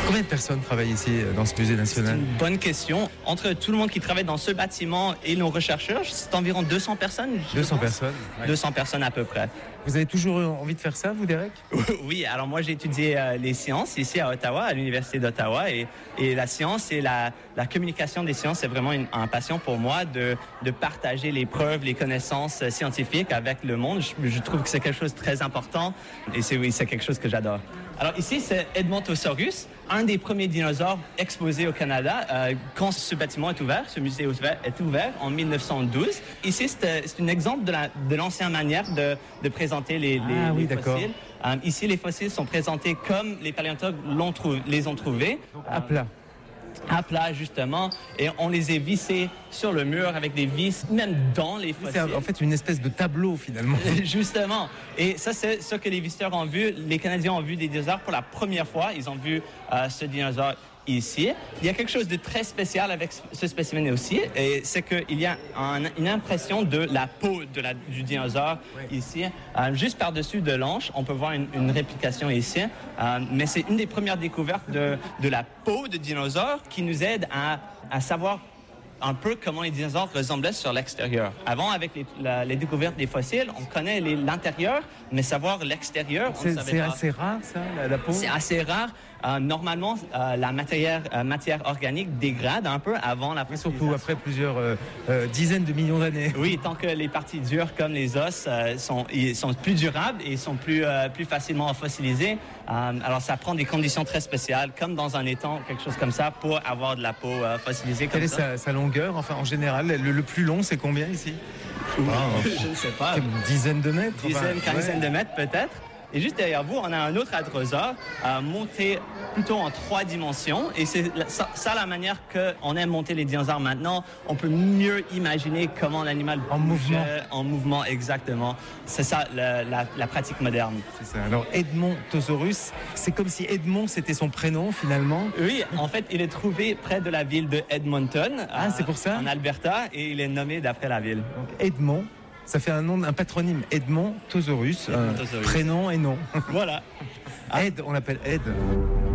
Combien de personnes travaillent ici dans ce musée national? C'est une bonne question. Entre tout le monde qui travaille dans ce bâtiment et nos rechercheurs, c'est environ 200 personnes. 200 personnes? Ouais. 200 personnes à peu près. Vous avez toujours eu envie de faire ça, vous, Derek? Oui, alors moi j'ai étudié les sciences ici à Ottawa, à l'Université d'Ottawa, et la science et la communication des sciences, c'est vraiment une passion pour moi de partager les preuves, les connaissances scientifiques avec le monde. Je trouve que c'est quelque chose de très important et c'est quelque chose que j'adore. Alors ici, c'est Edmontosaurus, un des premiers dinosaures exposés au Canada quand ce bâtiment est ouvert, ce musée est ouvert en 1912. Ici, c'est un exemple de l'ancienne manière de présenter les fossiles. Ici, les fossiles sont présentés comme les paléontologues les ont trouvés. À plat. À plat, justement, et on les a vissés sur le mur avec des vis, même dans les fossiles. C'est en fait une espèce de tableau, finalement. Justement. Et ça, c'est ce que les visiteurs ont vu. Les Canadiens ont vu des dinosaures pour la première fois. Ils ont vu ce dinosaure ici. Il y a quelque chose de très spécial avec ce spécimen aussi, et c'est qu'il y a une impression de la peau du dinosaure ici, juste par-dessus de l'anche. On peut voir une réplication ici, mais c'est une des premières découvertes de la peau de dinosaure qui nous aide à savoir un peu comment les dinosaures ressemblaient sur l'extérieur. Avant, avec les découvertes des fossiles, on connaît l'intérieur, mais savoir l'extérieur, on ne savait pas. C'est assez rare, ça, la peau? C'est assez rare. Normalement, la matière organique dégrade un peu avant la fossilisation. Surtout après plusieurs dizaines de millions d'années. Oui, tant que les parties dures comme les os sont plus durables et sont plus facilement à fossiliser. Alors, ça prend des conditions très spéciales, comme dans un étang, quelque chose comme ça, pour avoir de la peau fossilisée. Quelle est sa longueur? Enfin, en général, le plus long, c'est combien ici? Je ne sais pas. Une dizaine de mètres? Quinzaine de mètres peut-être. Et juste derrière vous, on a un autre hadrosaure monté plutôt en 3 dimensions. Et c'est ça la manière qu'on aime monter les dinosaures maintenant. On peut mieux imaginer comment l'animal bougeait en mouvement, exactement. C'est ça la pratique moderne. C'est ça. Alors Edmontosaurus, c'est comme si Edmond c'était son prénom finalement. Oui, en fait, il est trouvé près de la ville de Edmonton. C'est pour ça? En Alberta, et il est nommé d'après la ville. Donc Edmond. Ça fait un patronyme, Edmontosaurus, prénom et nom. Voilà. Ed, on l'appelle Ed.